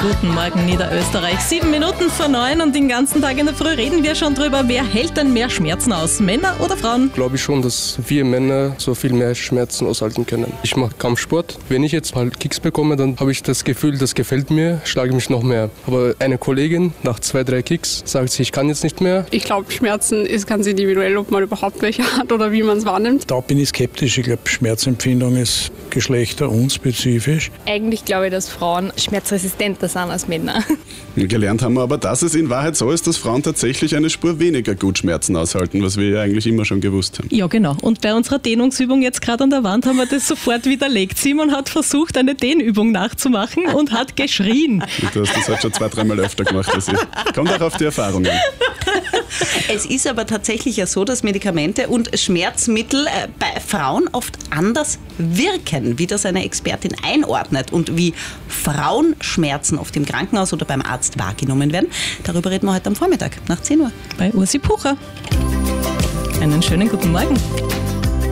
Guten Morgen, Niederösterreich. 7:07 und den ganzen Tag in der Früh reden wir schon drüber, wer hält denn mehr Schmerzen aus, Männer oder Frauen? Glaube ich schon, dass wir Männer so viel mehr Schmerzen aushalten können. Ich mache Kampfsport. Wenn ich jetzt mal Kicks bekomme, dann habe ich das Gefühl, das gefällt mir, schlage mich noch mehr. Aber eine Kollegin nach 2-3 Kicks sagt sie, ich kann jetzt nicht mehr. Ich glaube, Schmerzen ist ganz individuell, ob man überhaupt welche hat oder wie man es wahrnimmt. Da bin ich skeptisch. Ich glaube, Schmerzempfindung ist geschlechterunspezifisch. Eigentlich glaube ich, dass Frauen schmerzresistenter sind als Männer. Gelernt haben wir aber, dass es in Wahrheit so ist, dass Frauen tatsächlich eine Spur weniger gut Schmerzen aushalten, was wir ja eigentlich immer schon gewusst haben. Ja, genau. Und bei unserer Dehnungsübung jetzt gerade an der Wand haben wir das sofort widerlegt. Simon hat versucht, eine Dehnübung nachzumachen und hat geschrien. Du hast das halt schon 2-3 Mal öfter gemacht als ich. Kommt auch auf die Erfahrungen. Es ist aber tatsächlich ja so, dass Medikamente und Schmerzmittel bei Frauen oft anders wirken, wie das eine Expertin einordnet und wie Frauenschmerzen oft im Krankenhaus oder beim Arzt wahrgenommen werden. Darüber reden wir heute am Vormittag nach 10 Uhr. Bei Ursi Pucher. Einen schönen guten Morgen.